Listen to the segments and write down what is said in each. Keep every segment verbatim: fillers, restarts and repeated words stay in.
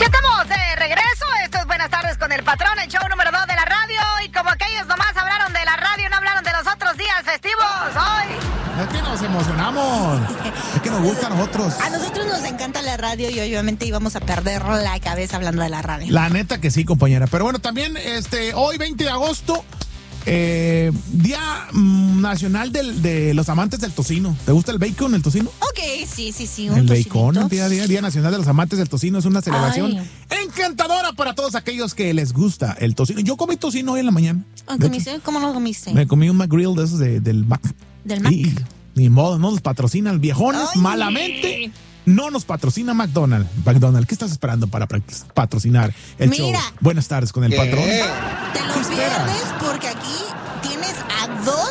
Ya estamos de regreso. Esto es Buenas Tardes con el Patrón, el show número dos de la radio. Y como aquellos nomás hablaron de la radio, no hablaron de los otros días festivos hoy. Es que nos emocionamos. Es que nos gusta a nosotros. A nosotros nos encanta la radio y obviamente íbamos a perder la cabeza hablando de la radio. La neta que sí, compañera. Pero bueno, también este hoy veinte de agosto, eh, Día mm, Nacional del, de los Amantes del Tocino. ¿Te gusta el bacon, el tocino? Ok, sí, sí, sí. Un el tocinito. bacon, día, día, día Nacional de los Amantes del Tocino. Es una celebración Ay. encantadora para todos aquellos que les gusta el tocino. Yo comí tocino hoy en la mañana. ¿Oh, De comiste? ¿Cómo lo comiste? Me comí un McGrill de esos de, del Mac. ¿Del Mac? Y, ni modo, no nos patrocinan viejones, Ay. malamente. No nos patrocina McDonald's. McDonald's, ¿qué estás esperando para patrocinar el Mira. show? Buenas tardes con el ¿Qué? patrón. Te lo ¿Qué esperas? pierdes porque aquí tienes a dos.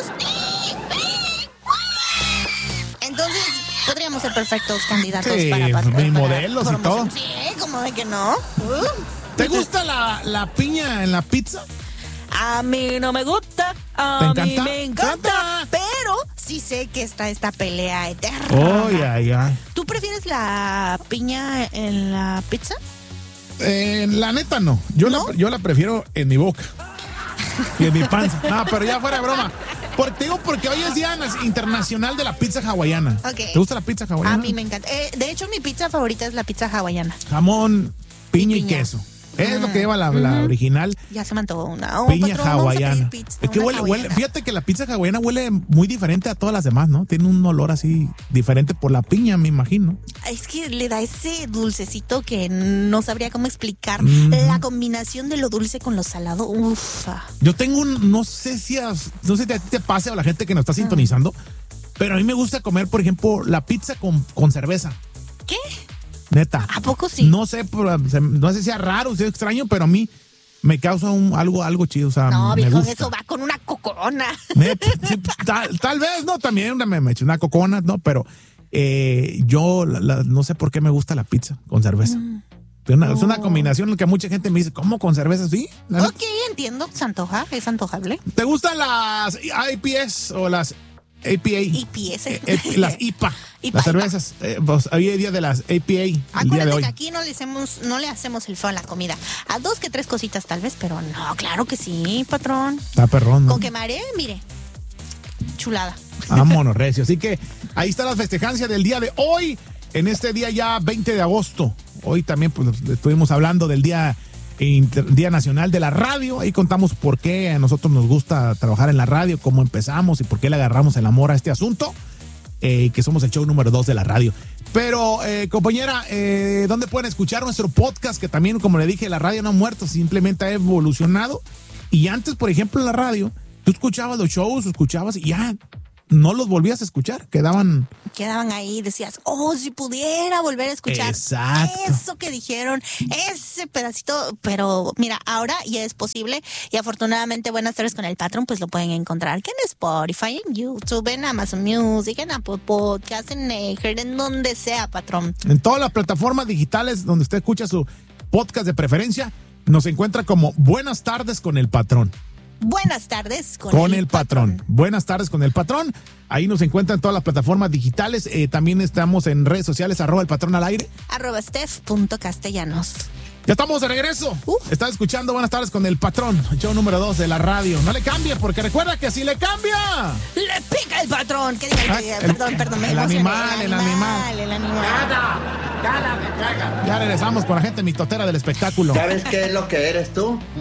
Entonces, podríamos ser perfectos candidatos Sí, para, para, mis para modelos y promoción. todo. Sí, como de que no. Uh. ¿Te gusta la, la piña en la pizza? A mí no me gusta, a ¿Te mí encanta? me encanta, ¿Encanta? pero sí sé que está esta pelea eterna. Ay, ay, ay. ¿Tú prefieres la piña en la pizza? Eh, la neta no. Yo, ¿No? La, yo la prefiero en mi boca y en mi panza. No, pero ya fuera de broma. Porque, te digo porque hoy es Día Internacional de la Pizza Hawaiana. Ok. ¿Te gusta la pizza hawaiana? A mí me encanta. Eh, de hecho, mi pizza favorita es la pizza hawaiana. Jamón, piña y, Y piña. queso. Es Mm. lo que lleva la, la Ujú. original. Ya se me antojó una. Oh, Piña patrón, vamos a pedir hawaiana. pizza, Es que una huele, huele, hawaiana. fíjate que la pizza hawaiana huele muy diferente a todas las demás, ¿no? Tiene un olor así diferente por la piña, me imagino. Es que le da ese dulcecito que no sabría cómo explicar. Mm. La combinación de lo dulce con lo salado. Ufa. Yo tengo un, no sé si a, no sé si a ti te pase o a la gente que nos está sintonizando, pero a mí me gusta comer, por ejemplo, la pizza con, con cerveza. ¿Qué? Neta. ¿A poco sí? No sé, pero, se- no sé si sea raro, si es extraño, pero a mí me causa un, algo, algo chido. O sea, No, me viejo, gusta. eso va con una cocorona. Neta, sí, tal, tal vez, no, también una- me, me eché una cocona, ¿no? Pero eh, yo la- la- no sé por qué me gusta la pizza con cerveza. Es una, es una combinación en la que mucha gente me dice, ¿cómo con cerveza? Sí. la neta. Ok, entiendo. Se antoja, es antojable. ¿Te gustan las I P S o las A P A? I P S. Eh, eh, las I P A. I P A, Las cervezas. Eh, pues, hoy es día de las A P A, el día de Acuérdate hoy. que aquí no le hacemos, no le hacemos el feo a la comida. A dos que tres cositas tal vez, pero no, claro que sí, patrón. Está perrón, ¿no? Con que maree, mire. Chulada. Vámonos, recio. Así que ahí está la festejancia del día de hoy, en este día ya veinte de agosto. Hoy también pues, estuvimos hablando del día, Inter- día Nacional de la Radio. Ahí contamos por qué a nosotros nos gusta trabajar en la radio, cómo empezamos y por qué le agarramos el amor a este asunto. Eh, que somos el show número dos de la radio. Pero, eh, compañera, eh, ¿dónde pueden escuchar nuestro podcast? Que también, como le dije, la radio no ha muerto, simplemente ha evolucionado. Y antes, por ejemplo, en la radio, tú escuchabas los shows, escuchabas y ya no los volvías a escuchar, quedaban... Quedaban ahí, decías, oh, si pudiera volver a escuchar Exacto. eso que dijeron, ese pedacito, pero mira, ahora ya es posible y afortunadamente Buenas Tardes con el Patrón, pues lo pueden encontrar que en Spotify, en YouTube, en Amazon Music, en Apple Podcast, en Anchor, en donde sea, patrón. En todas las plataformas digitales donde usted escucha su podcast de preferencia, nos encuentra como Buenas Tardes con el Patrón. Buenas tardes con, Con el patrón. Buenas tardes con el patrón. Ahí nos encuentran en todas las plataformas digitales. Eh, también estamos en redes sociales, arroba el patrón al aire. Arroba Steph punto castellanos. Ya estamos de regreso. Uh. Está escuchando Buenas tardes con el patrón, el show número dos de la radio. No le cambie, porque recuerda que si le cambia. ¡Le pica el patrón! ¿Qué diga? Ah, Eh, el- perdón, perdón. me el emocioné. animal, el animal. El animal. Ya regresamos con la gente mitotera del espectáculo. ¿Sabes qué es lo que eres tú?